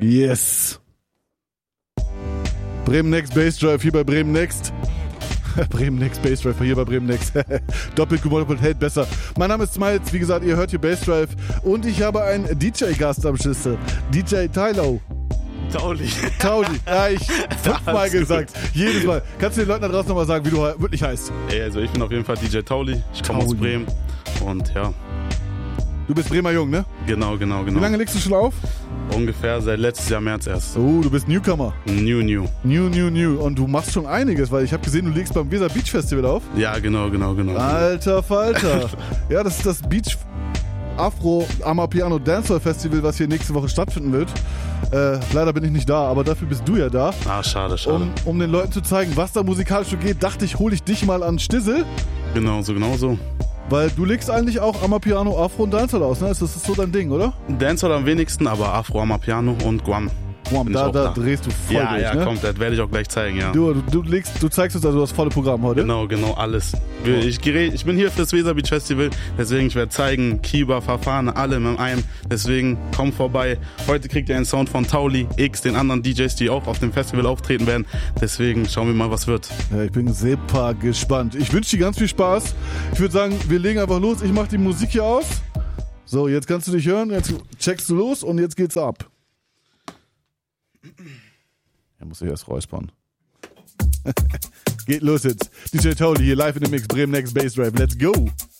Yes. Bremen Next Bass Drive hier bei Bremen Next. Bremen Next Bass Drive hier bei Bremen Next. Doppelt gemoppelt hält besser. Mein Name ist Smiles. Wie gesagt, ihr hört hier Bass Drive. Und ich habe einen DJ-Gast am Schlüssel. DJ Tylo. Tauli. Ja, ich 5-mal gesagt. Jedes Mal. Kannst du den Leuten da draußen nochmal sagen, wie du wirklich heißt? Ey, also ich bin auf jeden Fall DJ Tauli. Ich komme aus Bremen. Und ja. Du bist Bremer Jung, ne? Genau. Wie lange legst du schon auf? Ungefähr seit letztes Jahr März erst. Oh, du bist Newcomer. New. Und du machst schon einiges, weil ich habe gesehen, du legst beim Weser Beach Festival auf. Ja, genau. Alter Falter. Ja, das ist das Beach Afro Amapiano Dancehall Festival, was hier nächste Woche stattfinden wird. Leider bin ich nicht da, aber dafür bist du ja da. Ah, schade. Um den Leuten zu zeigen, was da musikalisch so geht, dachte ich, hole ich dich mal an Stissel. Genau so. Weil du legst eigentlich auch Amapiano, Afro und Dancehall aus, ne? Das ist so dein Ding, oder? Dancehall am wenigsten, aber Afro, Amapiano und Guam. Da drehst du voll durch, ja, ne? komplett. Werde ich auch gleich zeigen, ja. Du zeigst uns also das volle Programm heute. Genau, alles. Ich bin hier für das Weser Beach Festival, deswegen ich werde zeigen, Kiba, Fafane, alle in einem. Deswegen komm vorbei. Heute kriegt ihr einen Sound von Tauli, X, den anderen DJs, die auch auf dem Festival auftreten werden. Deswegen schauen wir mal, was wird. Ja, ich bin super gespannt. Ich wünsche dir ganz viel Spaß. Ich würde sagen, wir legen einfach los. Ich mache die Musik hier aus. So, jetzt kannst du dich hören. Jetzt checkst du los und jetzt geht's ab. Er muss sich erst räuspern. Geht los jetzt. DJ Tauli hier live in the Mix. Bremen Next Bass Drive. Let's go.